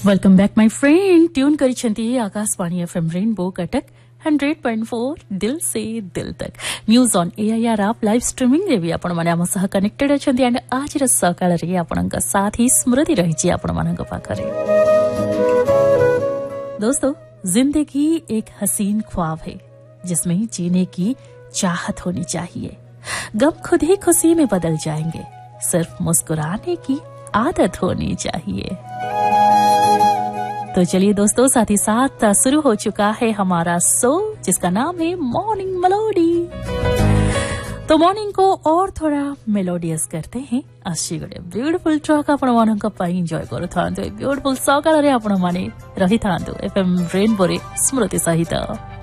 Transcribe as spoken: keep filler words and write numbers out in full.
Welcome back my friend tune करिछंती Akashvani FM rainbow Cuttack hundred point four दिल से दिल तक न्यूज ऑन एआईआर आप लाइव स्ट्रीमिंग रे भी आपण माने हम सह कनेक्टेड अछंती एंड आज र सकाळ रे आपणक साथ ही स्मृति रहिछि आपण मानक पाखरे। दोस्तों, जिंदगी एक हसीन ख्वाब है जिसमें जीने की चाहत होनी चाहिए। गम खुद ही खुशी में बदल जाएंगे, सिर्फ मुस्कुराने की आदत होनी चाहिए। तो चलिए दोस्तों, साथ ही साथ शुरू हो चुका है हमारा शो जिसका नाम है मॉर्निंग मेलोडी। तो मॉर्निंग को और थोड़ा मेलोडियस करते हैं। अच्छी गोटे ब्यूटीफुल ट्रैक आपण मानक पई एंजॉय करू थांतो। ब्यूटीफुल सकाळ रे आपण माने रही थांतो एफएम रेनबो रे स्मृति सहित।